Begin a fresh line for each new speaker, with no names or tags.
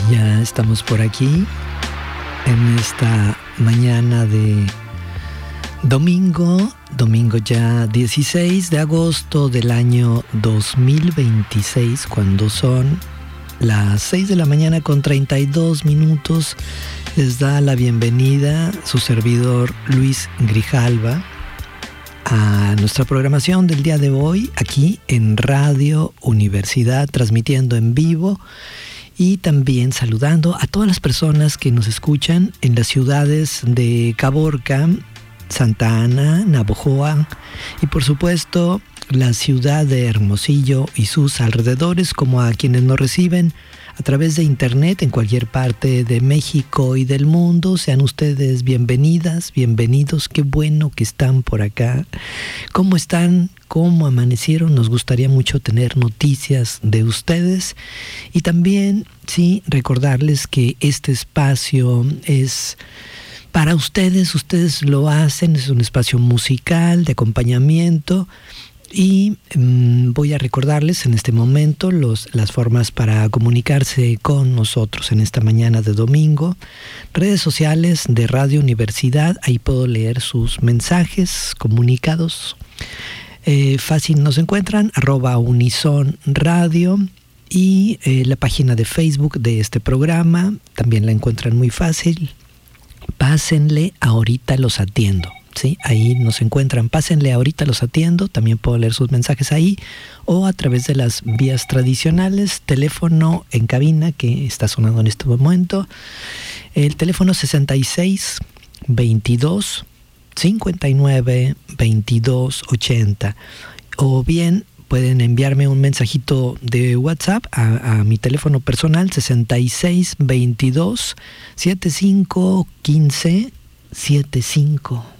Ya estamos por aquí en esta mañana de domingo ya 16 de agosto del año 2026, cuando son las 6 de la mañana con 32 minutos. Les da la bienvenida su servidor Luis Grijalva a nuestra programación del día de hoy aquí en Radio Universidad, transmitiendo en vivo y también saludando a todas las personas que nos escuchan en las ciudades de Caborca, Santa Ana, Navojoa y por supuesto la ciudad de Hermosillo y sus alrededores, como a quienes nos reciben a través de internet en cualquier parte de México y del mundo. Sean ustedes bienvenidas, bienvenidos, qué bueno que están por acá. ¿Cómo están? ¿Cómo amanecieron? Nos gustaría mucho tener noticias de ustedes y también, sí, recordarles que este espacio es para ustedes lo hacen, es un espacio musical de acompañamiento. Y voy a recordarles en este momento las formas para comunicarse con nosotros en esta mañana de domingo. Redes sociales de Radio Universidad, ahí puedo leer sus mensajes, comunicados. Fácil nos encuentran, @Unison Radio. Y la página de Facebook de este programa, también la encuentran muy fácil. Pásenle, ahorita los atiendo. Sí, ahí nos encuentran, pásenle, ahorita los atiendo, también puedo leer sus mensajes ahí, o a través de las vías tradicionales, teléfono en cabina que está sonando en este momento, el teléfono 66 22 59 22 80, o bien pueden enviarme un mensajito de WhatsApp a mi teléfono personal 66 22 75 15 75.